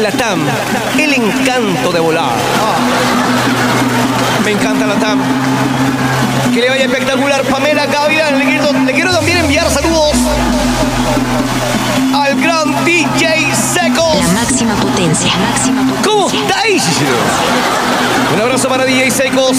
La TAM, el encanto de volar. Me encanta la TAM. Que le vaya espectacular, Pamela Gavilán. Le quiero también enviar saludos al gran DJ Secos. La máxima potencia. ¿Cómo estáis? Un abrazo para DJ Secos.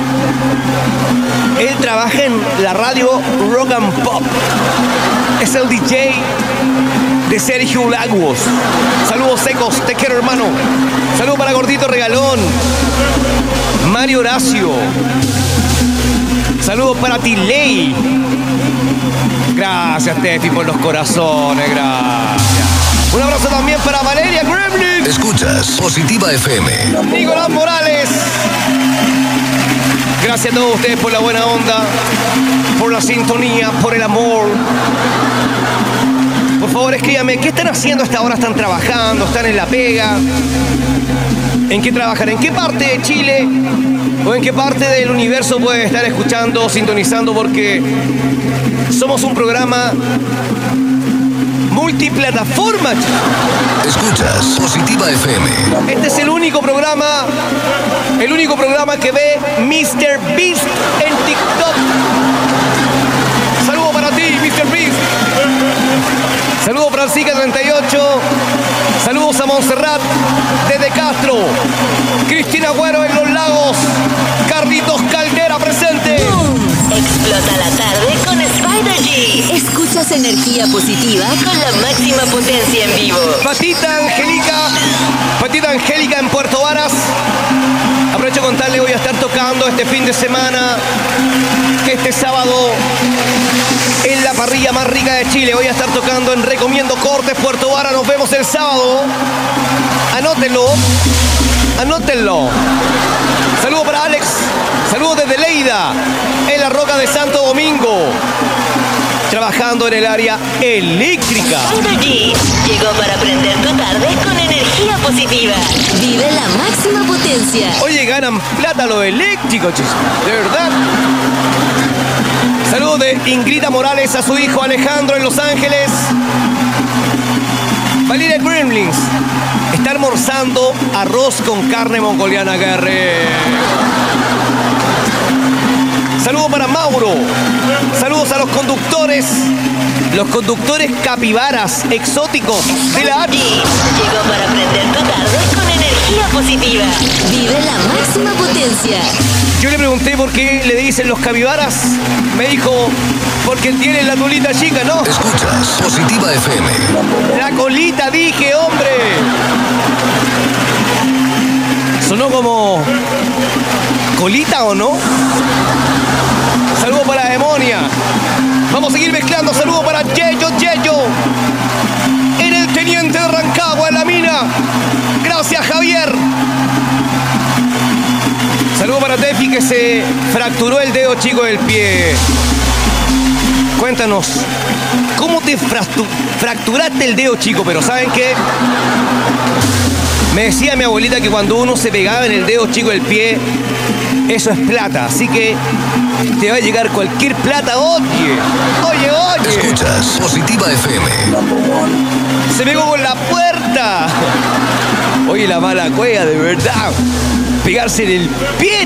Él trabaja en la radio Rock and Pop. Es el DJ de Sergio Lagos. Saludos, Secos, te quiero, hermano. Saludos para Gordito Regalón, Mario Horacio. Saludos para Tiley. Gracias, Tefi, por los corazones, gracias. Un abrazo también para Valeria Gremlin. Escuchas Positiva FM. Nicolás Morales. Gracias a todos ustedes por la buena onda, por la sintonía, por el amor. Por favor, escríbame, ¿qué están haciendo a esta hora? ¿Están trabajando? ¿Están en la pega? ¿En qué trabajan? ¿En qué parte de Chile o en qué parte del universo pueden estar escuchando, sintonizando? Porque somos un programa multiplataforma. Escuchas Positiva FM. Este es el único programa que ve Mr. Beast en TikTok. Saludos para ti, Mr. Beast. Saludos para Zika38. Saludos a Montserrat desde Castro. Cristina Agüero en Los Lagos. Carlitos Caldera presente. Explota la tarde con Spider G. Escuchas energía positiva con la máxima potencia en vivo. Patita Angélica en Puerto Varas. Aprovecho contarle, voy a estar tocando este fin de semana, este sábado, en la parrilla más rica de Chile. Voy a estar tocando en Recomiendo Cortes, Puerto Varas. Nos vemos el sábado. Anótenlo. Saludos para Alex. Saludos desde Leida, en la Roca de Santo Domingo. Trabajando en el área eléctrica. Spider G llegó para prender tu tarde con energía positiva. Vive la máxima potencia. Oye, ganan plata los eléctricos, chis. De verdad. Saludos de Ingrida Morales a su hijo Alejandro en Los Ángeles. Valeria Gremlins está almorzando arroz con carne mongoliana guerrera. Saludos para Mauro. Saludos a los conductores capibaras exóticos de la H. Llegó para prender tu tarde con energía positiva. Vive la máxima potencia. Yo le pregunté por qué le dicen los capibaras. Me dijo, porque tienen la colita chica, ¿no? Escuchas Positiva FM. La colita, dije, hombre. Sonó como colita, ¿o no? Saludos para Demonia. Vamos a seguir mezclando. Saludos para Yeyo. En el Teniente de Rancagua, en la mina. Gracias, Javier. Saludos para Tefi, que se fracturó el dedo chico del pie. Cuéntanos, ¿cómo te fracturaste el dedo chico? Pero ¿saben qué? Me decía mi abuelita que cuando uno se pegaba en el dedo chico del pie, eso es plata. Así que te va a llegar cualquier plata. Oye. Escuchas Positiva FM. Se pegó con la puerta. Oye, la mala cueva, de verdad. Pegarse en el pie.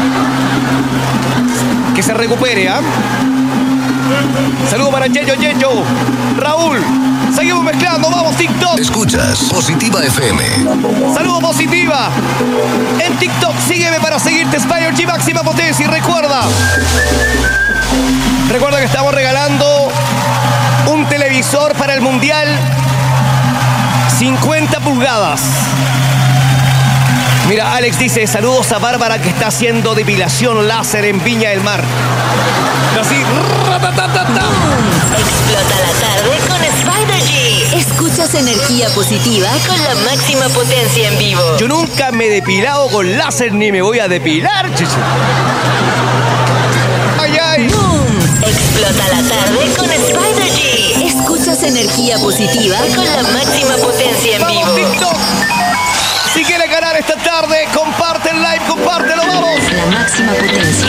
Que se recupere, ¿ah? Saludos para Yeyo. Raúl, seguimos mezclando, vamos TikTok. Escuchas Positiva FM. Saludos, Positiva. En TikTok, sígueme para seguirte, Spider G máxima potencia. Y recuerda que estamos regalando un televisor para el Mundial 50 pulgadas. Mira, Alex dice, saludos a Bárbara que está haciendo depilación láser en Viña del Mar. Así, Explota la tarde con Spider G. Escuchas energía positiva con la máxima potencia en vivo. Yo nunca me he depilado con láser ni me voy a depilar, chichi. Ay. Explota la tarde con Spider G. Escuchas energía positiva con la máxima potencia en vivo. Vamos, TikTok. Si quieres ganar esta tarde, comparte el live, compártelo, vamos. La máxima potencia.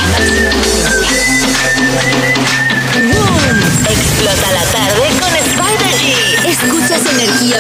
Explota la tarde con Spider G. Escuchas energía